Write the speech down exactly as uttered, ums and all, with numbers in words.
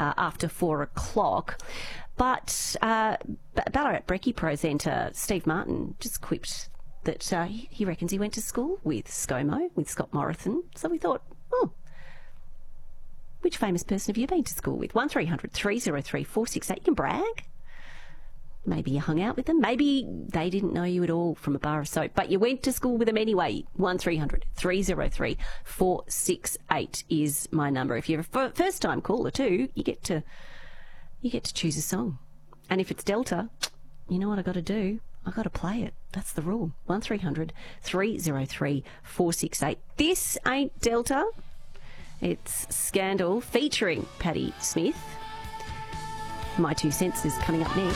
uh, after four o'clock. But uh, Ballarat Brekkie presenter Steve Martin just quipped that uh, he reckons he went to school with ScoMo, with Scott Morrison. So we thought, oh, which famous person have you been to school with? one three hundred three oh three four six eight. You can brag. Maybe you hung out with them. Maybe they didn't know you at all from a bar of soap, but you went to school with them anyway. one three hundred three oh three four six eight is my number. If you're a first-time caller too, you get to you get to choose a song. And if it's Delta, you know what I got to do? I got to play it. That's the rule. one three hundred three oh three four six eight. This ain't Delta. It's Scandal featuring Patti Smith. My Two Cents is coming up next.